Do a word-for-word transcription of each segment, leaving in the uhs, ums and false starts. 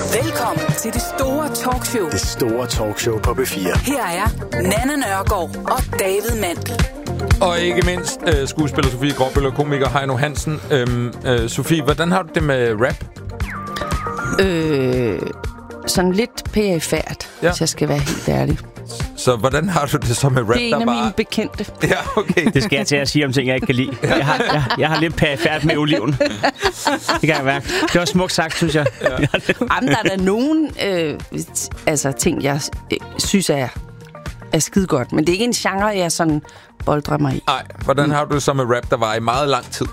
Velkommen til det store talkshow. Det store talkshow på B fire. Her er Nanna Nørgaard og David Mandel. Og ikke mindst uh, skuespiller Sofie Gråbøl og komiker Heino Hansen. Øhm, uh, Sofie, hvordan har du det med rap? Øh, sådan lidt perifært, ja. Hvis jeg skal være helt ærlig. Så hvordan har du det så med rap? Det er en af bare... mine bekendte. Ja, okay. Det skal jeg til at sige om ting, jeg ikke kan lide. Jeg har, jeg, jeg har lidt perifært med oliven. Det kan jeg mærke. Det var smukt sagt, synes jeg. Ja. Jamen, der er der nogen øh, altså, ting, jeg øh, synes er, er skide godt. Men det er ikke en genre, jeg sådan boldrer mig i. Nej, hvordan har du det så med rap, der var i meget lang tid?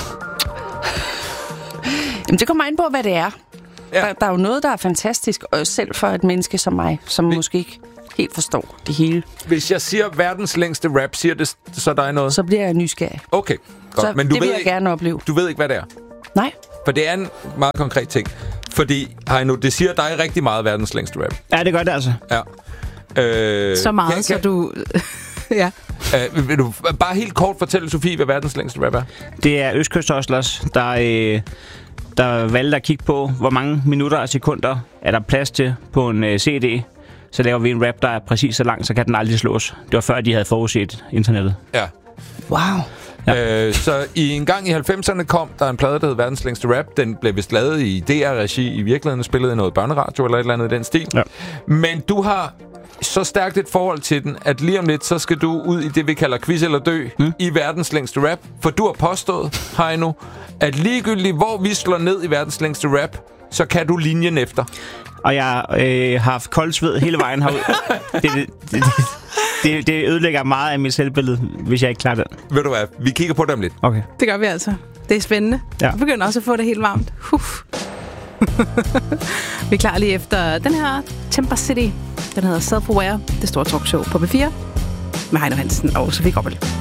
Jamen, det kommer an på, hvad det er. Ja. Der, der er jo noget, der er fantastisk, også selv for et menneske som mig, som Vi... måske ikke helt forstår det hele. Hvis jeg siger verdens længste rap, siger det så dig noget? Så bliver jeg nysgerrig. Okay, godt. Så Men du det ved vil jeg ikke, gerne opleve. Du ved ikke, hvad det er? Nej. For det er en meget konkret ting. Fordi, Heino, det siger dig rigtig meget verdens længste rap. Ja, det gør det altså. Ja. Øh, så meget, kan, så kan... du... ja. Øh, vil du bare helt kort fortælle, Sofie, hvad verdens længste rap er? Det er Østkyst Hustlers, der, øh, der valgte at kigge på, hvor mange minutter og sekunder er der plads til på en øh, C D. Så laver vi en rap, der er præcis så lang, så kan den aldrig slås. Det var før, de havde forudset internettet. Ja. Wow. Ja. Øh, så i en gang i halvfemserne kom der en plade, der hed verdens længste rap. Den blev vist lavet i D R-regi. I virkeligheden spillede i noget børneradio eller et eller andet i den stil. Ja. Men du har så stærkt et forhold til den, at lige om lidt, så skal du ud i det, vi kalder quiz eller dø mm. i verdens længste rap. For du har påstået, Heino, at ligegyldigt hvor vi slår ned i verdens længste rap, så kan du linjen efter. Og jeg øh, har haft koldt sved hele vejen herud. det, det, det, det, det ødelægger meget af mit selvbillede, hvis jeg ikke klarer den. Ved du hvad? Vi kigger på dem lidt. Okay. Det gør vi altså. Det er spændende. Ja. Jeg begynder også at få det helt varmt. Huff. Vi er klar lige efter den her Temper City. Den hedder Self-Aware. Det store talkshow på B fire. Med Heino Hansen og Sofie Gråbøl.